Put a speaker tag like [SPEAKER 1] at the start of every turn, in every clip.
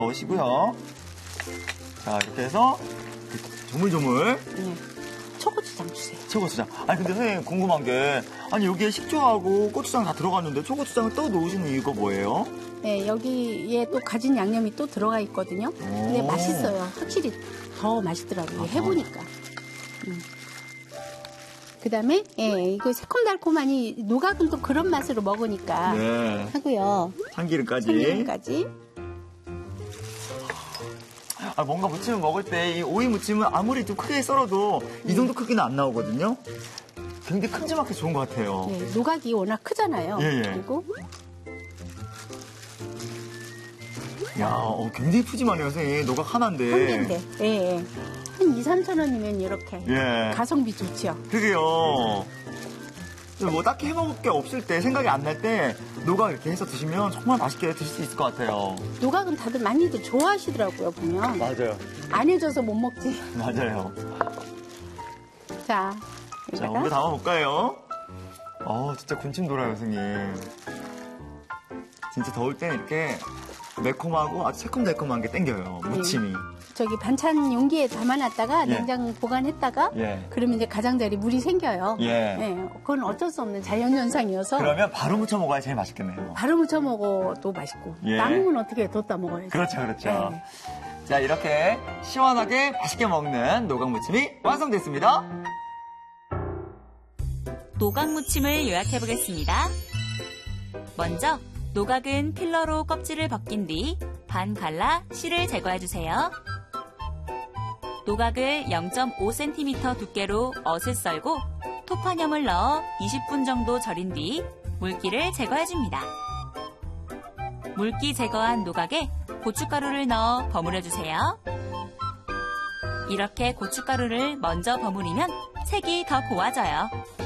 [SPEAKER 1] 넣으시고요. 자, 이렇게 해서 조물조물.
[SPEAKER 2] 네. 초고추장 주세요.
[SPEAKER 1] 초고추장. 아니, 근데 선생님 궁금한 게, 아니, 여기에 식초하고 고추장 다 들어갔는데 초고추장을 또 넣으시는 이유가 뭐예요?
[SPEAKER 2] 네, 여기에 또 가진 양념이 또 들어가 있거든요. 근데 맛있어요. 확실히 더 맛있더라고요. 해보니까. 그 다음에, 예, 이거 새콤달콤하니 노각은 또 그런 맛으로 먹으니까.
[SPEAKER 1] 네.
[SPEAKER 2] 하고요.
[SPEAKER 1] 참기름까지.
[SPEAKER 2] 참기름까지.
[SPEAKER 1] 아, 뭔가 무침을 먹을 때 이 오이 무침은 아무리 좀 크게 썰어도 이 정도 크기는 안 나오거든요. 굉장히 큼지막해서 좋은 것 같아요.
[SPEAKER 2] 네, 노각이 워낙 크잖아요.
[SPEAKER 1] 예, 예.
[SPEAKER 2] 그리고
[SPEAKER 1] 야, 굉장히 푸짐하네요, 선생님. 노각 하나인데.
[SPEAKER 2] 한 개인데, 예, 예. 한 2, 3천 원이면 이렇게
[SPEAKER 1] 예.
[SPEAKER 2] 가성비 좋죠.
[SPEAKER 1] 그게요. 뭐 딱히 해먹을 게 없을 때, 생각이 안 날 때 노각 이렇게 해서 드시면 정말 맛있게 드실 수 있을 것 같아요.
[SPEAKER 2] 노각은 다들 많이들 좋아하시더라고요, 보면.
[SPEAKER 1] 맞아요.
[SPEAKER 2] 안 해줘서 못 먹지.
[SPEAKER 1] 맞아요.
[SPEAKER 2] 자,
[SPEAKER 1] 자,
[SPEAKER 2] 여기다가
[SPEAKER 1] 오늘 담아볼까요? 진짜 군침 돌아요, 선생님. 진짜 더울 때는 이렇게 매콤하고 아주 새콤달콤한 게 땡겨요, 무침이.
[SPEAKER 2] 저기 반찬 용기에 담아놨다가
[SPEAKER 1] 예.
[SPEAKER 2] 냉장 보관했다가
[SPEAKER 1] 예.
[SPEAKER 2] 그러면 이제 가장자리 물이 생겨요.
[SPEAKER 1] 예.
[SPEAKER 2] 그건 어쩔 수 없는 자연현상이어서
[SPEAKER 1] 그러면 바로 무쳐 먹어야 제일 맛있겠네요.
[SPEAKER 2] 바로 무쳐 먹어도 맛있고
[SPEAKER 1] 예.
[SPEAKER 2] 남으면 어떻게 뒀다 먹어야지.
[SPEAKER 1] 그렇죠, 그렇죠.
[SPEAKER 2] 네.
[SPEAKER 1] 자, 이렇게 시원하게 맛있게 먹는 노각무침이 완성됐습니다.
[SPEAKER 3] 노각무침을 요약해보겠습니다. 먼저 노각은 필러로 껍질을 벗긴 뒤 반 갈라 씨를 제거해주세요. 노각을 0.5cm 두께로 엇을 썰고 톱화염을 넣어 20분 정도 절인 뒤 물기를 제거해줍니다. 물기 제거한 노각에 고춧가루를 넣어 버무려주세요. 이렇게 고춧가루를 먼저 버무리면 색이 더 고와져요.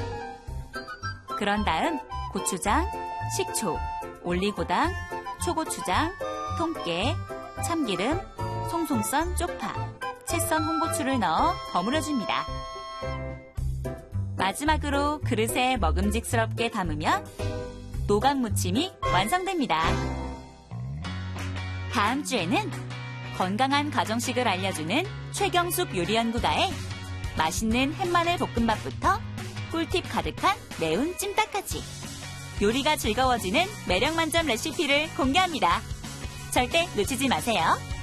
[SPEAKER 3] 그런 다음 고추장, 식초, 올리고당, 초고추장, 통깨, 참기름, 송송 썬 쪽파, 채 썬 홍고추를 넣어 버무려줍니다. 마지막으로 그릇에 먹음직스럽게 담으면 노각무침이 완성됩니다. 다음 주에는 건강한 가정식을 알려주는 최경숙 요리연구가의 맛있는 햇마늘 볶음밥부터 꿀팁 가득한 매운 찜닭까지 요리가 즐거워지는 매력만점 레시피를 공개합니다. 절대 놓치지 마세요.